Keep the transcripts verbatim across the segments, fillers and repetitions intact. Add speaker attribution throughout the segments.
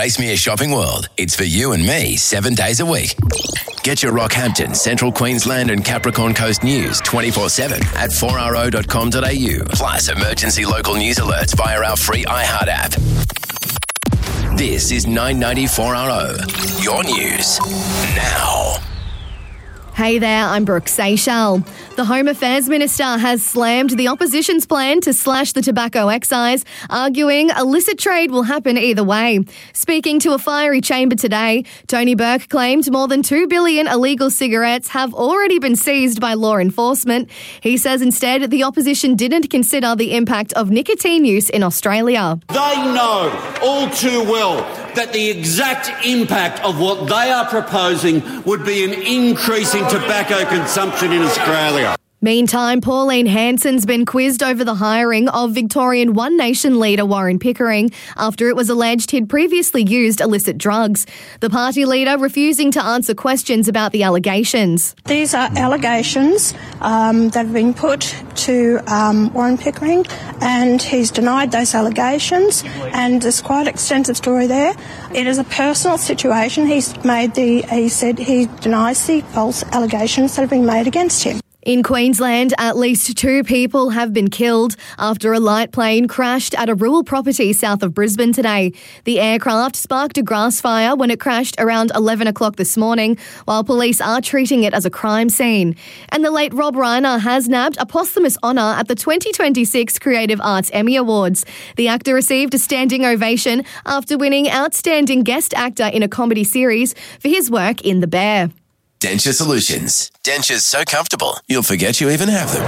Speaker 1: Gracemere Shopping World. It's for you and me seven days a week. Get your Rockhampton, Central Queensland and Capricorn Coast news twenty-four seven at four r o dot com dot a u. Plus emergency local news alerts via our free iHeart app. This is nine ninety four R O, your news now.
Speaker 2: Hey there, I'm Brooke Seychelles. The Home Affairs Minister has slammed the opposition's plan to slash the tobacco excise, arguing illicit trade will happen either way. Speaking to a fiery chamber today, Tony Burke claimed more than two billion illegal cigarettes have already been seized by law enforcement. He says instead the opposition didn't consider the impact of nicotine use in Australia.
Speaker 3: They know all too well that the exact impact of what they are proposing would be an increase in tobacco consumption in Australia.
Speaker 2: Meantime, Pauline Hanson's been quizzed over the hiring of Victorian One Nation leader Warren Pickering after it was alleged he'd previously used illicit drugs. The party leader refusing to answer questions about the allegations.
Speaker 4: These are allegations um, that have been put to um, Warren Pickering, and he's denied those allegations, and there's quite an extensive story there. It is a personal situation. He's made the, he said he denies the false allegations that have been made against him.
Speaker 2: In Queensland, at least two people have been killed after a light plane crashed at a rural property south of Brisbane today. The aircraft sparked a grass fire when it crashed around eleven o'clock this morning, while police are treating it as a crime scene. And the late Rob Reiner has nabbed a posthumous honour at the twenty twenty-six Creative Arts Emmy Awards. The actor received a standing ovation after winning Outstanding Guest Actor in a Comedy Series for his work in The Bear.
Speaker 1: Denture Solutions. Dentures so comfortable, you'll forget you even have them.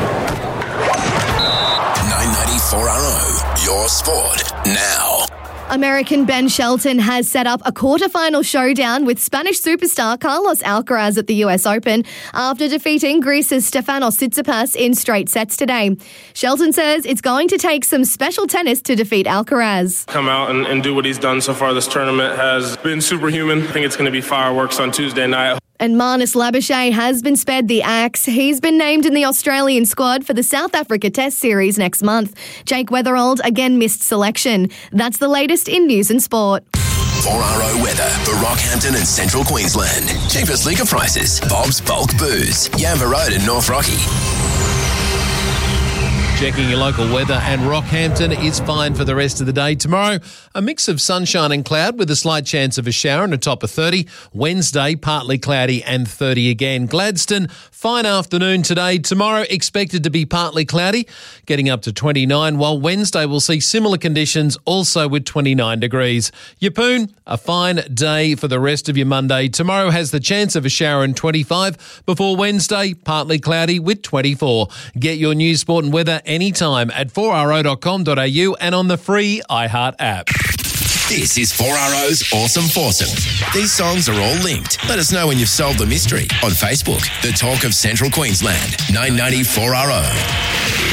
Speaker 1: nine ninety-four R O, your sport now.
Speaker 2: American Ben Shelton has set up a quarter-final showdown with Spanish superstar Carlos Alcaraz at the U S Open after defeating Greece's Stefanos Tsitsipas in straight sets today. Shelton says it's going to take some special tennis to defeat Alcaraz.
Speaker 5: Come out and, and do what he's done so far. This tournament has been superhuman. I think it's going to be fireworks on Tuesday night.
Speaker 2: And Marnus Labuschagne has been spared the axe. He's been named in the Australian squad for the South Africa Test Series next month. Jake Weatherald again missed selection. That's the latest in news and sport.
Speaker 1: four R O weather for Rockhampton and Central Queensland. Cheapest liquor prices. Bob's Bulk Booze. Yamba Road in North Rocky.
Speaker 6: Checking your local weather, and Rockhampton is fine for the rest of the day. Tomorrow, a mix of sunshine and cloud with a slight chance of a shower and a top of thirty. Wednesday, partly cloudy and thirty again. Gladstone, fine afternoon today. Tomorrow, expected to be partly cloudy, getting up to twenty-nine, while Wednesday will see similar conditions, also with twenty-nine degrees. Yeppoon, a fine day for the rest of your Monday. Tomorrow has the chance of a shower and twenty-five, before Wednesday, partly cloudy with twenty-four. Get your news, sport and weather anytime at four r o dot com dot a u and on the free iHeart app.
Speaker 1: This is four R O's Awesome Foursome. These songs are all linked. Let us know when you've solved the mystery on Facebook. The Talk of Central Queensland, nine ninety four R O.